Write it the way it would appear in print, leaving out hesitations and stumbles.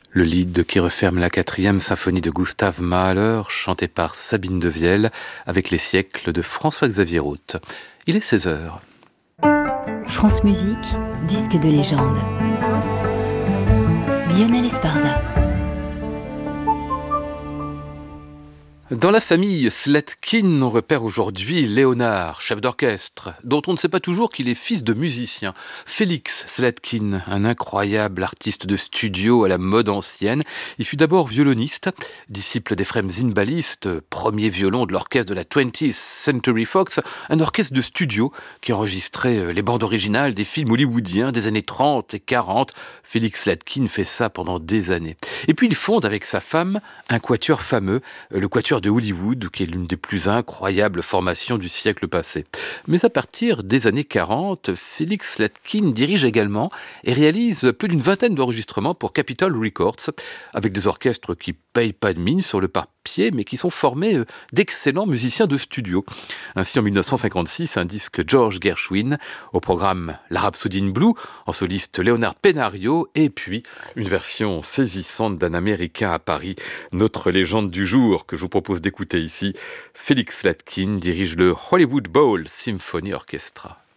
Le lied qui referme la 4e symphonie de Gustav Mahler, chantée par Sabine Devielle, avec les siècles de François-Xavier Roth. Il est 16h. France Musique, disque de légende. Lionel Esparza. Dans la famille Sletkin, on repère aujourd'hui Léonard, chef d'orchestre, dont on ne sait pas toujours qu'il est fils de musicien. Félix Sletkin, un incroyable artiste de studio à la mode ancienne. Il fut d'abord violoniste, disciple d'Ephrem Zimbalist, premier violon de l'orchestre de la 20th Century Fox, un orchestre de studio qui enregistrait les bandes originales des films hollywoodiens des années 30 et 40. Félix Sletkin fait ça pendant des années. Et puis il fonde avec sa femme un quatuor fameux, le quatuor de Hollywood, qui est l'une des plus incroyables formations du siècle passé. Mais à partir des années 40, Félix Sletkin dirige également et réalise plus d'une vingtaine d'enregistrements pour Capitol Records, avec des orchestres qui payent pas de mine sur le papier, mais qui sont formés d'excellents musiciens de studio. Ainsi, en 1956, un disque George Gershwin, au programme La Rhapsody in Blue, en soliste Leonard Penario, et puis une version saisissante d'un Américain à Paris, notre légende du jour, que je vous propose d'écouter ici. Félix Sletkin dirige le Hollywood Bowl Symphony Orchestra.